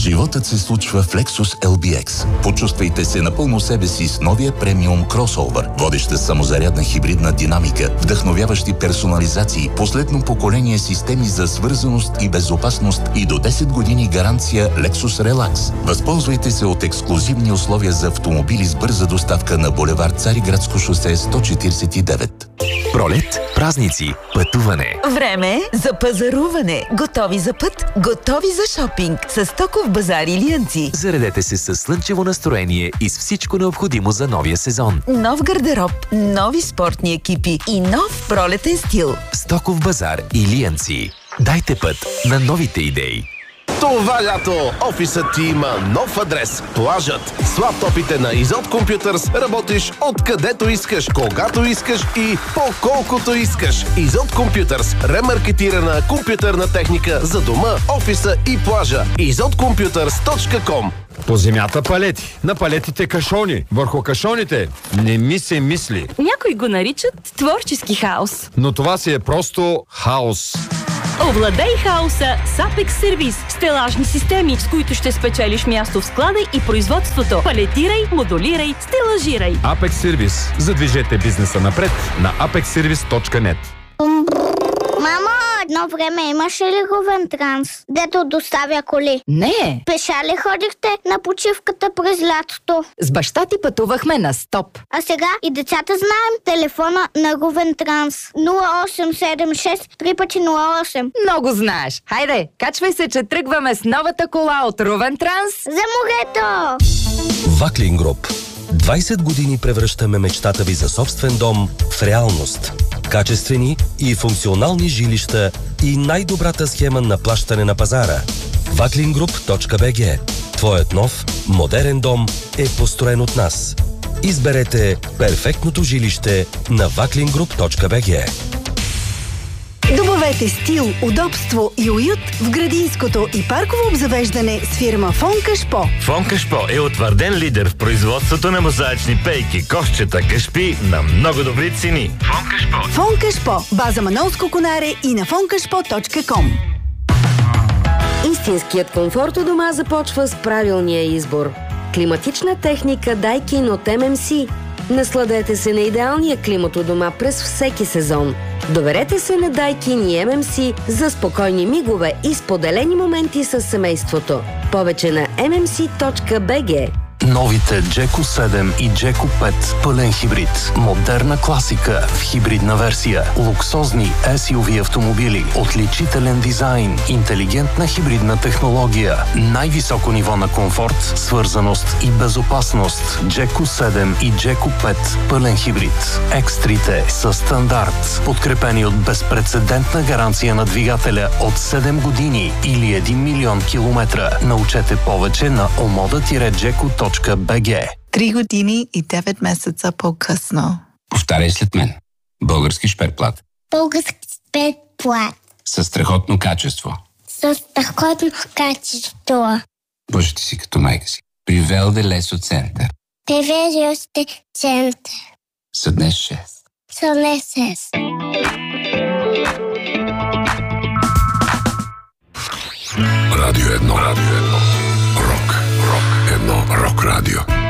Животът се случва в Lexus LBX. Почувствайте се напълно себе си с новия премиум кросовър. Водеща самозарядна хибридна динамика, вдъхновяващи персонализации, последно поколение системи за свързаност и безопасност и до 10 години гаранция Lexus Relax. Възползвайте се от ексклузивни условия за автомобили с бърза доставка на булевард Цариградско шосе 149. Пролет, празници, пътуване. Време за пазаруване. Готови за път, готови за шопинг. С Стоков базар Илиянци. Заредете се с слънчево настроение и с всичко необходимо за новия сезон. Нов гардероб, нови спортни екипи и нов пролетен стил. Стоков базар Илиянци. Дайте път на новите идеи. Това лято офисът ти има нов адрес. Плажът. С лаптопите на Изот Computers работиш откъдето искаш, когато искаш и по колкото искаш. Изот Computers. Ремаркетирана компютърна техника за дома, офиса и плажа. izotcomputers.com. По земята палети, на палетите кашони, върху кашоните не ми се мисли. Някои го наричат творчески хаос. Но това си е просто хаос. Овладей хаоса с Apex Service. Стелажни системи, с които ще спечелиш място в склада и производството. Палетирай, модулирай, стелажирай. Apex Service. Задвижете бизнеса напред на apexservice.net. Мамо, едно време имаше ли Ровен Транс, дето доставя коли? Не. Пеша ли ходихте на почивката през лятото? С баща ти пътувахме на стоп. А сега и децата знаем телефона на Ровен Транс. 0876 3x08. Много знаеш. Хайде, качвай се, че тръгваме с новата кола от Ровен Транс. За морето! Ваклин Груп. 20 години превръщаме мечтата ви за собствен дом в реалност. Качествени и функционални жилища и най-добрата схема на плащане на пазара. Vaklingroup.bg. Твоят нов, модерен дом е построен от нас. Изберете перфектното жилище на vaklingroup.bg. Добавете стил, удобство и уют в градинското и парково обзавеждане с фирма Фон Кашпо. Фон Кашпо е утвърден лидер в производството на мозаични пейки, кошчета, кашпи на много добри цени. Фон Кашпо. Фон Кашпо. База Манолско конаре и на fonkashpo.com. Истинският комфорт у дома започва с правилния избор. Климатична техника Daikin от MMC. Насладете се на идеалния климат у дома през всеки сезон. Доверете се на Daikin и MMC за спокойни мигове и споделени моменти с семейството. Повече на mmc.bg. Новите Джеко 7 и Джеко 5 пълен хибрид. Модерна класика в хибридна версия. Луксозни SUV автомобили. Отличителен дизайн. Интелигентна хибридна технология. Най-високо ниво на комфорт, свързаност и безопасност. Джеко 7 и Джеко 5 пълен хибрид. Екстрите са стандарт. Подкрепени от безпрецедентна гаранция на двигателя от 7 години или 1 милион километра. Научете повече на omoda-jeko.bg. 3 години и 9 месеца по-късно. Повтаряй след мен. Български шперплат. Български шперплат. Със страхотно качество. Със страхотно качество. Боже, ти си като майка си. При Велде Лесо Център. При Велде Лесо Център. Съднес 6. Съднес 6. Радио 1. Радио 1. Рок. Рок. Едно рок радио.